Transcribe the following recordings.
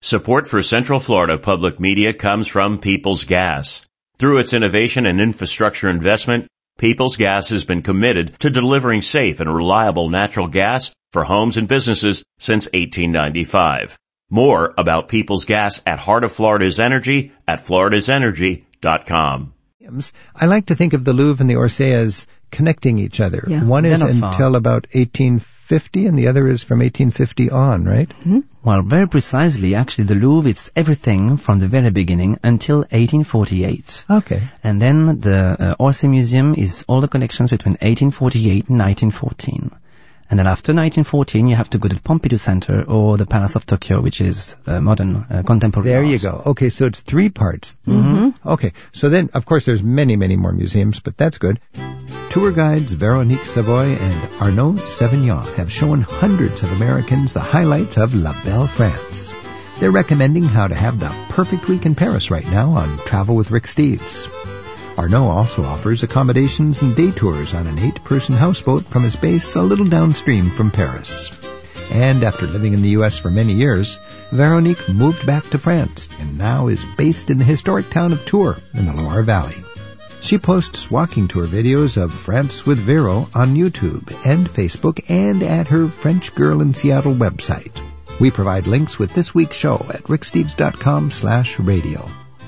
Support for Central Florida Public Media comes from Peoples Gas. Through its innovation and infrastructure investment, Peoples Gas has been committed to delivering safe and reliable natural gas for homes and businesses since 1895. More about Peoples Gas at Heart of Florida's Energy at floridasenergy.com. I like to think of the Louvre and the Orsay as connecting each other. Yeah. One is until about 1850 and the other is from 1850 on, right? Mm-hmm. Well, very precisely. Actually, the Louvre, it's everything from the very beginning until 1848. Okay. And then the Orsay Museum is all the connections between 1848 and 1914. And then after 1914, you have to go to the Pompidou Center or the Palace of Tokyo, which is modern, contemporary There art. you go. Okay, so it's 3 parts. Mm-hmm. Okay, so then, of course, there's many, many more museums, but that's good. Tour guides Véronique Savoy and Arnaud Sevignan have shown hundreds of Americans the highlights of La Belle France. They're recommending how to have the perfect week in Paris right now on Travel with Rick Steves. Arnaud also offers accommodations and day tours on an 8-person houseboat from his base a little downstream from Paris. And after living in the U.S. for many years, Véronique moved back to France and now is based in the historic town of Tours in the Loire Valley. She posts walking tour videos of France with Vero on YouTube and Facebook and at her French Girl in Seattle website. We provide links with this week's show at ricksteves.com/radio.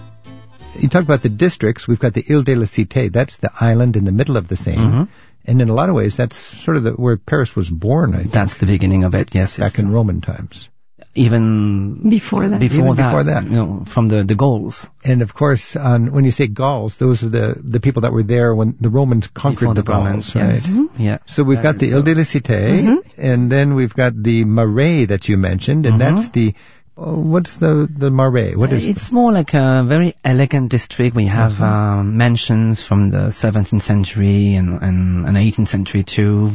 You talk about the districts. We've got the Ile de la Cité. That's the island in the middle of the Seine. Mm-hmm. And in a lot of ways, that's sort of where Paris was born, I think. That's the beginning of it, yes. Back in Roman times. Even before that. Before that. You know, from the Gauls. And of course, when you say Gauls, those are the people that were there when the Romans conquered the Gauls, right? Yes. Mm-hmm. Yeah. So we've got the Ile de la Cité, and then we've got the Marais that you mentioned, and that's the... what's the Marais? What is it's more like a very elegant district. We have mansions from the 17th century and 18th century too.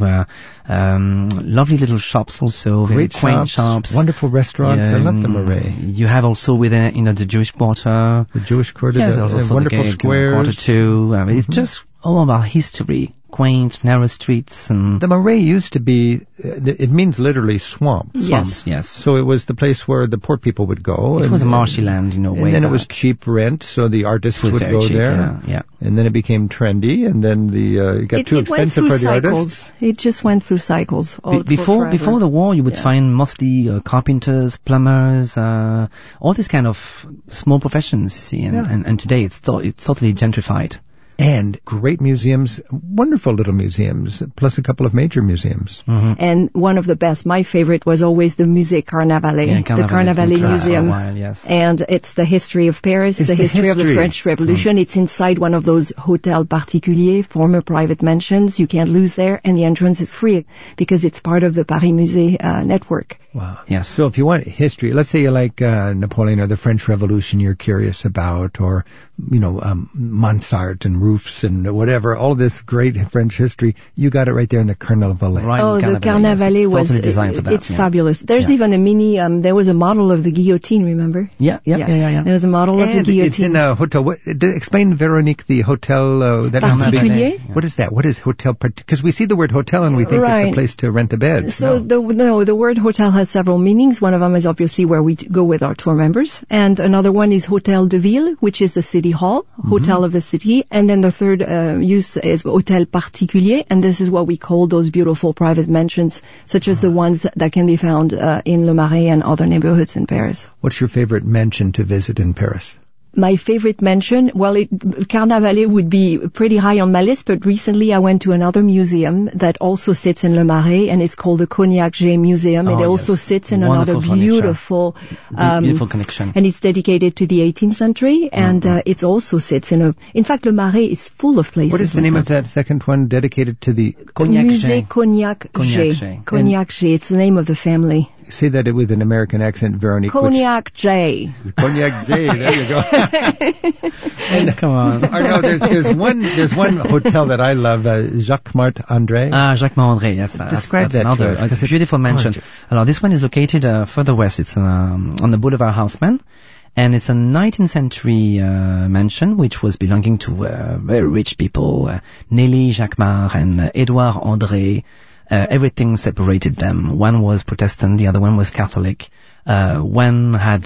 Lovely little shops also, very quaint shops. Wonderful restaurants. I love the Marais. You have also within, the Jewish Quarter. The Jewish Quarter, yes, there's also wonderful the squares. Quarter too. It's just all about history. Quaint, narrow streets. And the Marais used to be, it means literally swamp. Swamps, yes. So it was the place where the poor people would go. It was a marshy land, and then it was cheap rent, so the artists would go cheap, there. Yeah. And then it became trendy, and then it got too expensive for the artists. It just went through cycles. Before the war, you would find mostly carpenters, plumbers, all these kind of small professions, you see. And today it's totally gentrified. And great museums, wonderful little museums, plus a couple of major museums. Mm-hmm. And one of the best, my favorite, was always the Musée Carnavalet, the Carnavalet Museum. Yes. And it's the history of Paris, the history of the French Revolution. It's inside one of those hôtels particuliers, former private mansions. You can't lose there, and the entrance is free because it's part of the Paris Musée network. Wow. Yes. So if you want history, let's say you like Napoleon or the French Revolution you're curious about, or, Mansart and roofs and whatever, all this great French history, you got it right there in the Carnavalet. Right, the Carnavalet was totally designed for that. It's fabulous. There's even a mini, there was a model of the guillotine, remember? Yeah. There was a model of the guillotine. It's in a hotel. Explain, Véronique, the hotel that Particulier? What is that? What is hotel? Because we see the word hotel and we think it's a place to rent a bed. So the word hotel has several meanings. One of them is obviously where we go with our tour members, and another one is Hôtel de Ville, which is the city hall, hotel of the city, and then the third use is Hôtel Particulier, and this is what we call those beautiful private mansions, such as the ones that can be found in Le Marais and other neighborhoods in Paris. What's your favorite mansion to visit in Paris? My favorite mansion, Carnavalet would be pretty high on my list, but recently I went to another museum that also sits in Le Marais, and it's called the Cognac J Museum. It also sits in another beautiful connection. And it's dedicated to the 18th century, and it also sits in fact, Le Marais is full of places. What is the name of that second one dedicated to the Musée Cognac J? Cognac J. It's the name of the family. Say that with an American accent, Véronique. Cognac J. Cognac J. There you go. And come on. No, there's one hotel that I love, Jacques Martre André. Jacques Martre André, yes. Describe that another. to us, it's a beautiful mansion. Alors, this one is located further west. It's on the Boulevard Haussmann. And it's a 19th century mansion which was belonging to very rich people, Nelly Jacquemart and Édouard André. Everything separated them. One was Protestant, the other one was Catholic. One had